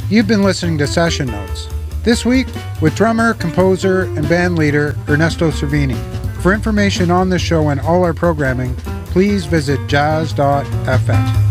You've been listening to Session Notes. This week, with drummer, composer, and band leader Ernesto Cervini. For information on the show and all our programming, please visit jazz.fm.